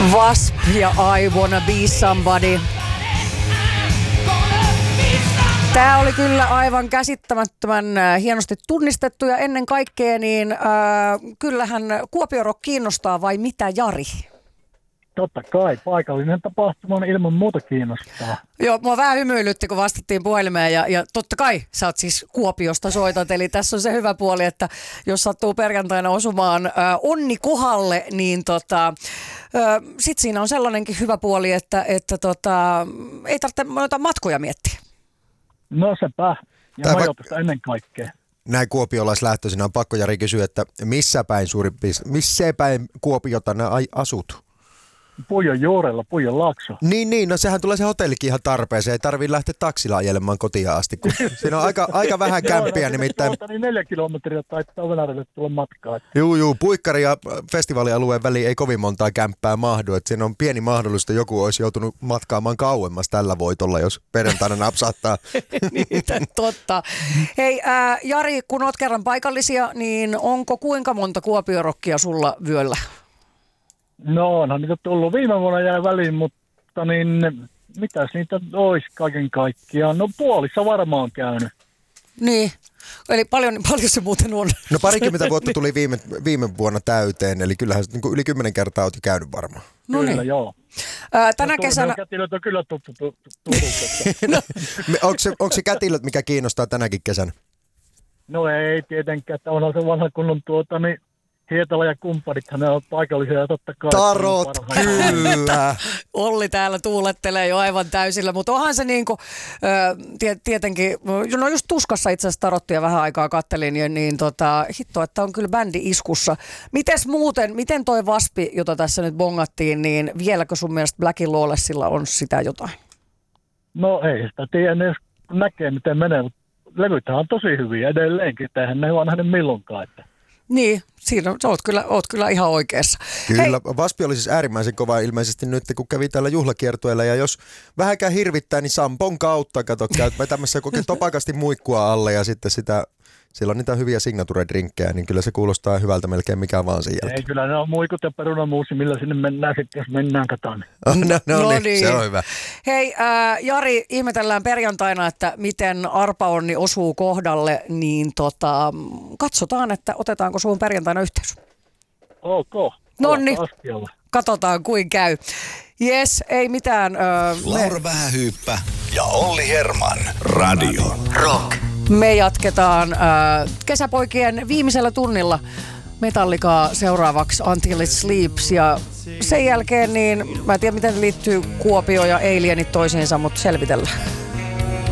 Wasp ja I Wanna Be Somebody. Tämä oli kyllä aivan käsittämättömän hienosti tunnistettu ja ennen kaikkea niin kyllähän Kuopio Rock kiinnostaa vai mitä, Jari? Totta kai, paikallinen tapahtuma on ilman muuta kiinnostaa. Joo, mua vähän hymyilytti, kun vastattiin puhelimeen ja totta kai sä oot siis Kuopiosta soitat, eli tässä on se hyvä puoli, että jos sattuu perjantaina osumaan onni kohdalle, niin sit siinä on sellainenkin hyvä puoli, että ei tarvitse noita matkoja miettiä. No sepä, ja majoitusta ennen kaikkea. Näin kuopiolaislähtöisenä on pakko, Jari, kysyä, että missä päin Kuopiota asut? Puijon juurella, Puijon laakso. Niin, no sehän tulee se hotellikin ihan tarpeeseen. Ei tarvitse lähteä taksilla ajelemaan kotiin asti, kun siinä on aika vähän kämppiä nimittäin. Niin 4 kilometriä taittaa Venäjälle tulla matkaa. Juu, Puikkari ja festivaalialueen väliin ei kovin montaa kämppää mahdu. Että siinä on pieni mahdollista, joku olisi joutunut matkaamaan kauemmas tällä voitolla, jos perjantaina napsahtaa. Niitä, totta. Hei, Jari, kun oot kerran paikallisia, niin onko kuinka monta Kuopio-rockia sulla vyöllä? No onhan niitä tullut. Viime vuonna jäi väliin, mutta niin mitäs niitä olisi kaiken kaikkiaan? No puolissa varmaan käynyt. Niin, eli paljon se muuten on. No 20 vuotta tuli viime vuonna täyteen, eli kyllähän niin yli 10 kertaa olet jo käynyt varmaan. No kyllä, niin. joo. Tänä kesänä... Kätilöt on kyllä tuttu. Onko se kätilöt, mikä kiinnostaa tänäkin kesänä? No ei tietenkään, että onhan se vanha kunnon Hietala ja kumppanithan ne on paikallisia ja totta kai. Tarot, kyllä. Olli täällä tuulettelee jo aivan täysillä, mutta onhan se niinku, tietenkin, no just tuskassa itse asiassa tarottia vähän aikaa kattelin, niin hitto, että on kyllä bändi iskussa. Mites muuten, miten toi Waspi, jota tässä nyt bongattiin, niin vieläkö sun mielestä Blackin Lawlessilla on sitä jotain? No ei sitä tiedä, jos näkee miten menee, mutta levythän on tosi hyviä edelleenkin, eihän ne vaan nähnyt milloinkaan, että. Niin, siinä oot kyllä ihan oikeassa. Kyllä, Waspi oli siis äärimmäisen kova ilmeisesti nyt, kun kävi täällä juhlakiertueella, ja jos vähänkään hirvittää, niin Sampon kautta, kato, käyt vetämässä topakasti muikkua alle, ja sitten siellä on niitä hyviä signature-drinkkejä, niin kyllä se kuulostaa hyvältä melkein mikä vaan sen jälkeen. Ei, kyllä ne on muikut ja perunamuusi, millä sinne mennään sitten, jos mennään kataan. No niin, se on hyvä. Hei, Jari, ihmetellään perjantaina, että miten arpaonni osuu kohdalle, niin katsotaan, että otetaanko suun perjantaina yhteys. Ok. Nonni, katsotaan kuin käy. Jes, ei mitään. Laura Vähähyyppä ja Olli Herman. Radio Rock. Me jatketaan kesäpoikien viimeisellä tunnilla Metallicaa seuraavaksi Until It Sleeps ja sen jälkeen niin mä en tiedä miten liittyy Kuopio ja Alienit toisiinsa, mutta selvitellään.